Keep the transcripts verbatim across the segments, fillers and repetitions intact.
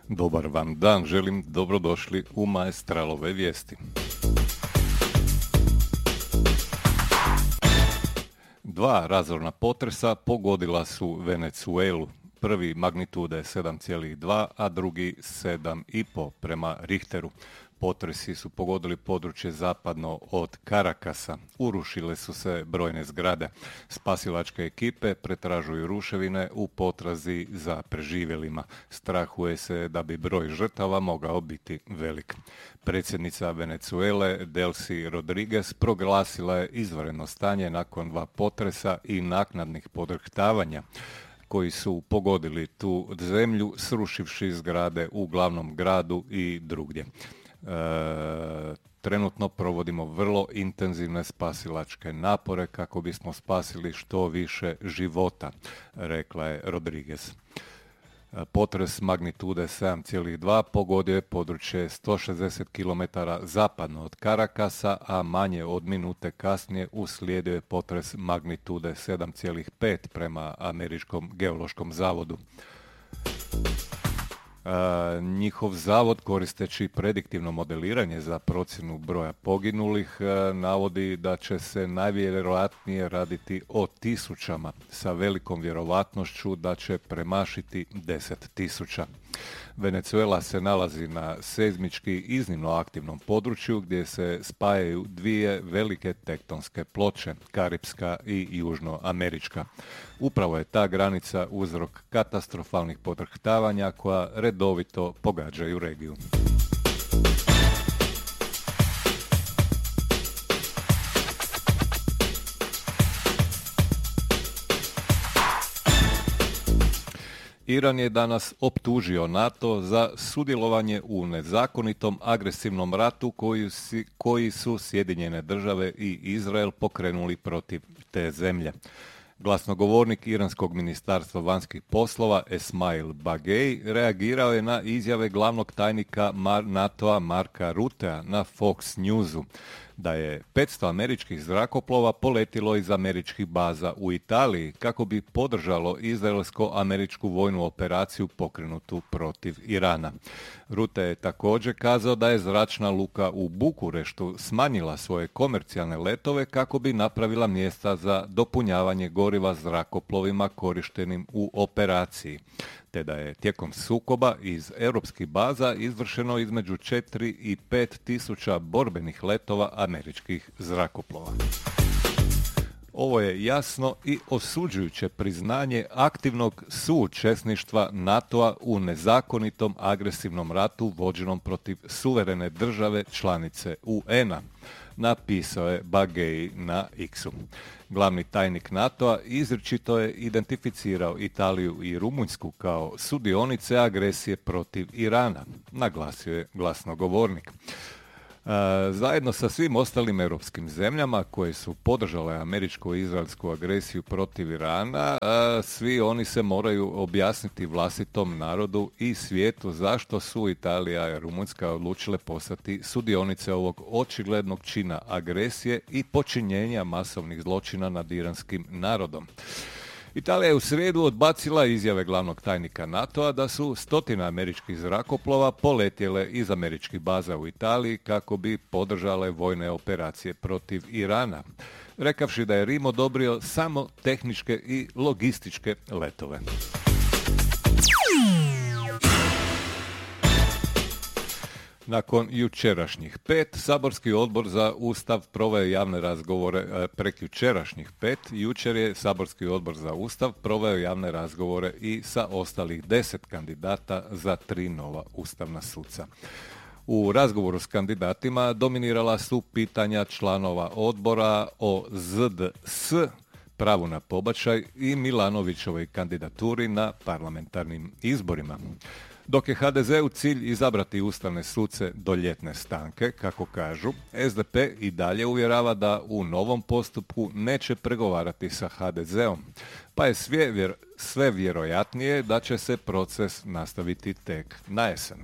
Dobar vam dan, želim dobrodošli u Maestralove vijesti. Dva razorna potresa pogodila su Venezuelu. Prvi magnitude sedam zarez dva, a drugi sedam zarez pet prema Richteru. Potresi su pogodili područje zapadno od Karakasa. Urušile su se brojne zgrade. Spasilačke ekipe pretražuju ruševine u potrazi za preživjelima. Strahuje se da bi broj žrtava mogao biti velik. Predsjednica Venezuele Delcy Rodriguez proglasila je izvanredno stanje nakon dva potresa i naknadnih podrhtavanja koji su pogodili tu zemlju, srušivši zgrade u glavnom gradu i drugdje. E, trenutno provodimo vrlo intenzivne spasilačke napore kako bismo spasili što više života, rekla je Rodriguez. Potres magnitude sedam zarez dva pogodio je područje sto šezdeset kilometara zapadno od Karakasa, a manje od minute kasnije uslijedio je potres magnitude sedam zarez pet prema Američkom geološkom zavodu. Uh, njihov zavod, koristeći prediktivno modeliranje za procjenu broja poginulih, uh, navodi da će se najvjerojatnije raditi o tisućama, sa velikom vjerovatnošću da će premašiti deset tisuća. Venezuela se nalazi na seizmički iznimno aktivnom području gdje se spajaju dvije velike tektonske ploče, karipska i južnoamerička. Upravo je ta granica uzrok katastrofalnih podrhtavanja koja redovito pogađaju regiju. Iran je danas optužio NATO za sudjelovanje u nezakonitom agresivnom ratu koji, si, koji su Sjedinjene države i Izrael pokrenuli protiv te zemlje. Glasnogovornik Iranskog ministarstva vanjskih poslova Esmail Bagej reagirao je na izjave glavnog tajnika NATO-a Marka Ruttea na Fox Newsu da je petsto američkih zrakoplova poletilo iz američkih baza u Italiji kako bi podržalo izraelsko-američku vojnu operaciju pokrenutu protiv Irana. Rutte je također kazao da je zračna luka u Bukureštu smanjila svoje komercijalne letove kako bi napravila mjesta za dopunjavanje goriva zrakoplovima korištenim u operaciji, te da je tijekom sukoba iz europskih baza izvršeno između četiri i pet tisuća borbenih letova američkih zrakoplova. Ovo je jasno i osuđujuće priznanje aktivnog suučesništva NATO-a u nezakonitom agresivnom ratu vođenom protiv suverene države članice U N-a, napisao je Bagej na X-u. Glavni tajnik NATO-a izričito je identificirao Italiju i Rumunjsku kao sudionice agresije protiv Irana, naglasio je glasnogovornik. Zajedno sa svim ostalim europskim zemljama koje su podržale američko-izraelsku agresiju protiv Irana, svi oni se moraju objasniti vlastitom narodu i svijetu zašto su Italija i Rumunjska odlučile postati sudionice ovog očiglednog čina agresije i počinjenja masovnih zločina nad iranskim narodom. Italija je u srijedu odbacila izjave glavnog tajnika NATO-a da su stotine američkih zrakoplova poletjele iz američkih baza u Italiji kako bi podržale vojne operacije protiv Irana, rekavši da je Rim odobrio samo tehničke i logističke letove. Nakon jučerašnjih pet, saborski odbor za Ustav proveo javne razgovore, prekjučerašnjih pet, jučer je saborski odbor za Ustav proveo javne razgovore i sa ostalih deset kandidata za tri nova ustavna suca. U razgovoru s kandidatima dominirala su pitanja članova odbora o Z D S, pravu na pobačaj i Milanovićovoj kandidaturi na parlamentarnim izborima. Dok je ha de zeu cilj izabrati ustavne suce do ljetne stanke, kako kažu, es de pe i dalje uvjerava da u novom postupku neće pregovarati sa ha de zeom, pa je sve, vjer, sve vjerojatnije da će se proces nastaviti tek na jesen.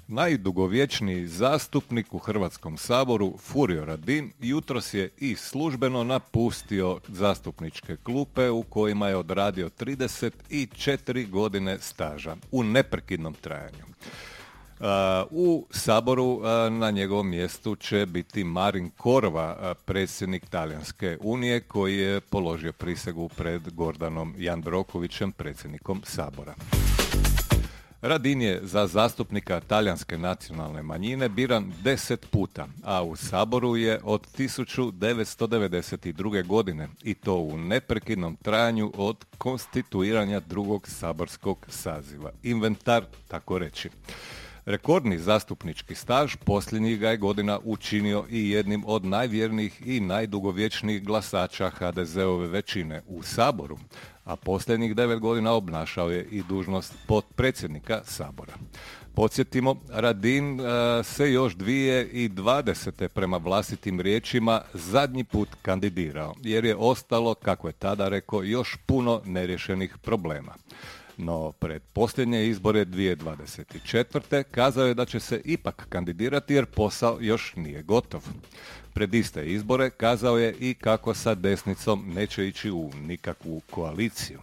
Najdugovječniji zastupnik u Hrvatskom saboru, Furio Radin, jutros je i službeno napustio zastupničke klupe u kojima je odradio trideset četiri godine staža u neprekidnom trajanju. Uh, u Saboru uh, na njegovom mjestu će biti Marin Korva, uh, predsjednik Talijanske unije, koji je položio prisegu pred Gordanom Jandrokovićem, predsjednikom Sabora. Radin je za zastupnika talijanske nacionalne manjine biran deset puta, a u Saboru je od tisuću devetsto devedeset druge. godine i to u neprekidnom trajanju od konstituiranja drugog saborskog saziva. Inventar, tako reći. Rekordni zastupnički staž posljednjih ga je godina učinio i jednim od najvjernijih i najdugovječnijih glasača ha de zeove većine u Saboru, a posljednjih devet godina obnašao je i dužnost potpredsjednika Sabora. Podsjetimo, Radin uh, se još dvije tisuće dvadesete prema vlastitim riječima zadnji put kandidirao, jer je ostalo, kako je tada rekao, još puno neriješenih problema. No, pred posljednje izbore dvije tisuće dvadeset četvrte. kazao je da će se ipak kandidirati jer posao još nije gotov. Pred iste izbore kazao je i kako sa desnicom neće ići u nikakvu koaliciju.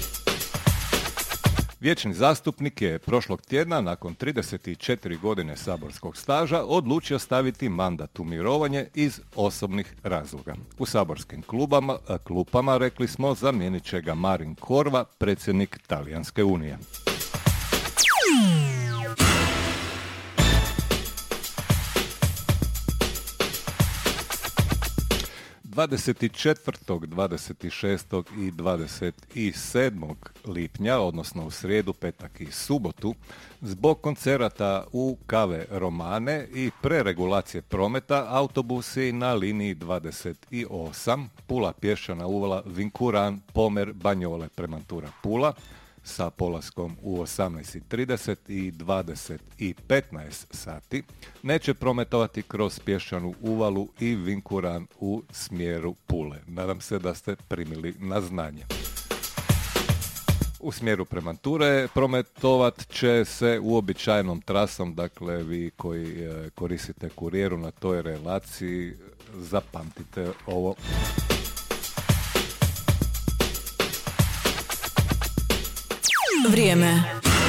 Vječni zastupnik je prošlog tjedna, nakon trideset četiri godine saborskog staža, odlučio staviti mandat u mirovanje iz osobnih razloga. U saborskim klubama, klupama, rekli smo, zamijenit će ga Marin Korva, predsjednik Talijanske unije. dvadeset četvrtog, dvadeset šestog i dvadeset sedmog lipnja, odnosno u srijedu, petak i subotu, zbog koncerata u Kave Romane i preregulacije prometa, autobusi na liniji dvadeset osam Pula Pješčana Uvala Vinkuran Pomer Banjole Premantura Pula sa polaskom u osamnaest trideset i dvadeset i petnaest sati neće prometovati kroz Pješčanu Uvalu i Vinkuran u smjeru Pule. Nadam se da ste primili na znanje. U smjeru Premanture prometovat će se uobičajenom trasom, dakle vi koji e, koristite kurijeru na toj relaciji, zapamtite ovo. Vrijeme.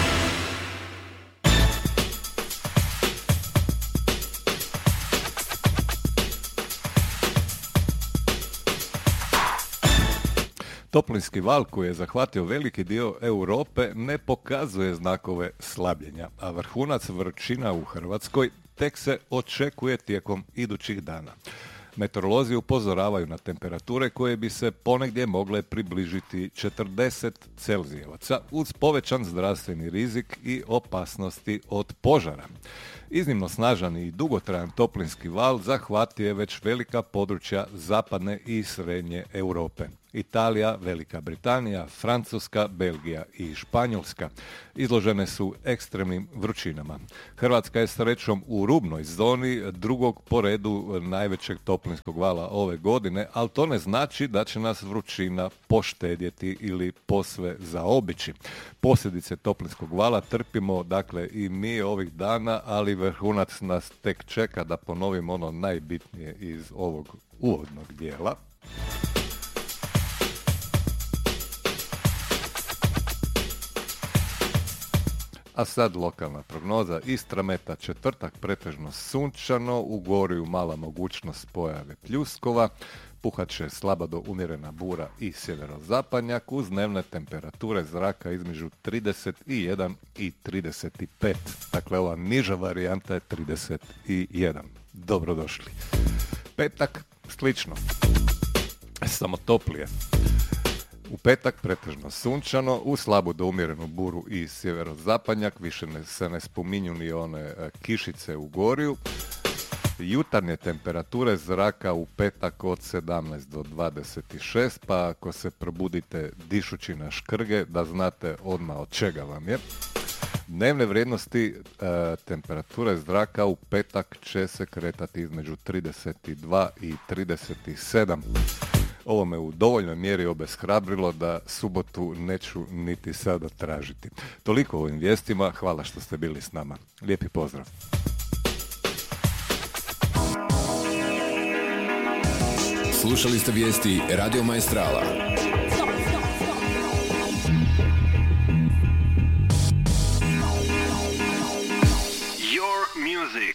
Toplinski val koji je zahvatio veliki dio Europe ne pokazuje znakove slabljenja, a vrhunac vrućina u Hrvatskoj tek se očekuje tijekom idućih dana. Meteorolozi upozoravaju na temperature koje bi se ponegdje mogle približiti četrdeset Celzijevaca uz povećan zdravstveni rizik i opasnosti od požara. Iznimno snažan i dugotrajan toplinski val zahvatio je već velika područja zapadne i srednje Europe. Italija, Velika Britanija, Francuska, Belgija i Španjolska izložene su ekstremnim vrućinama. Hrvatska je srećom u rubnoj zoni drugog po redu najvećeg toplinskog vala ove godine, ali to ne znači da će nas vrućina poštedjeti ili posve zaobići. Posljedice toplinskog vala trpimo, dakle, i mi ovih dana, ali vrhunac nas tek čeka, da ponovim ono najbitnije iz ovog uvodnog dijela. A sad lokalna prognoza. Istrameta, četvrtak pretežno sunčano, u Gorju mala mogućnost pojave pljuskova, puhat će slaba do umjerena bura i sjeverozapadnjak uz dnevne temperature zraka između trideset jedan i trideset pet. Dakle, ova niža varijanta je trideset jedan. Dobrodošli. Petak slično, samo toplije. U petak pretežno sunčano, u slabu do umjerenu buru i sjeverozapadnjak, više ne, se ne spominju ni one e, kišice u Gorju. Jutarnje temperature zraka u petak od sedamnaest do dvadeset šest, pa ako se probudite dišući na škrge, da znate odmah od čega vam je. Dnevne vrijednosti e, temperature zraka u petak će se kretati između trideset dva i trideset sedam. Ovo me u dovoljnoj mjeri obeshrabrilo da subotu neću niti sada tražiti. Toliko o ovim vijestima, hvala što ste bili s nama. Lijepi pozdrav. Slušali ste vijesti Radio Maestrala. Your music.